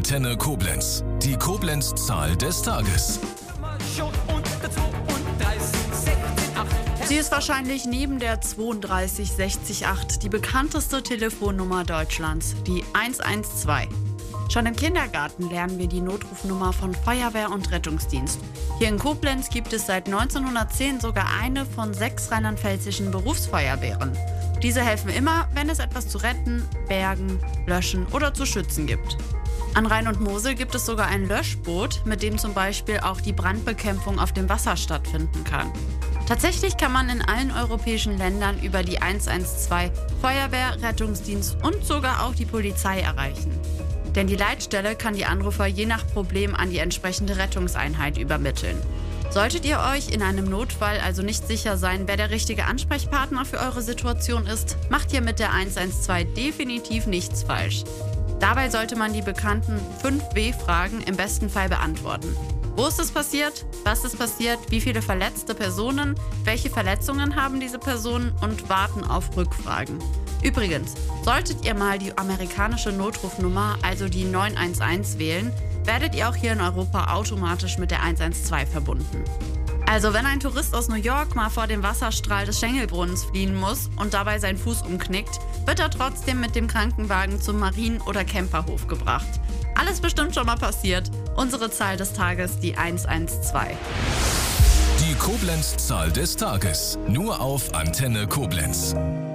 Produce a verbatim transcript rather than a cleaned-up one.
Antenne Koblenz. Die Koblenz-Zahl des Tages. Sie ist wahrscheinlich neben der zweiunddreißig sechzig acht die bekannteste Telefonnummer Deutschlands, die eins eins zwei. Schon im Kindergarten lernen wir die Notrufnummer von Feuerwehr und Rettungsdienst. Hier in Koblenz gibt es seit neunzehnhundertzehn sogar eine von sechs rheinland-pfälzischen Berufsfeuerwehren. Diese helfen immer, wenn es etwas zu retten, bergen, löschen oder zu schützen gibt. An Rhein und Mosel gibt es sogar ein Löschboot, mit dem zum Beispiel auch die Brandbekämpfung auf dem Wasser stattfinden kann. Tatsächlich kann man in allen europäischen Ländern über die eins eins zwei Feuerwehr, Rettungsdienst und sogar auch die Polizei erreichen. Denn die Leitstelle kann die Anrufer je nach Problem an die entsprechende Rettungseinheit übermitteln. Solltet ihr euch in einem Notfall also nicht sicher sein, wer der richtige Ansprechpartner für eure Situation ist, macht ihr mit der eins eins zwei definitiv nichts falsch. Dabei sollte man die bekannten fünf W-Fragen im besten Fall beantworten. Wo ist es passiert? Was ist passiert? Wie viele verletzte Personen? Welche Verletzungen haben diese Personen? Und warten auf Rückfragen. Übrigens, solltet ihr mal die amerikanische Notrufnummer, also die neun eins eins, wählen, werdet ihr auch hier in Europa automatisch mit der eins eins zwei verbunden. Also wenn ein Tourist aus New York mal vor dem Wasserstrahl des Schengelbrunnens fliehen muss und dabei seinen Fuß umknickt, wird er trotzdem mit dem Krankenwagen zum Marien- oder Camperhof gebracht. Alles bestimmt schon mal passiert. Unsere Zahl des Tages, die eins eins zwei. Die Koblenz-Zahl des Tages. Nur auf Antenne Koblenz.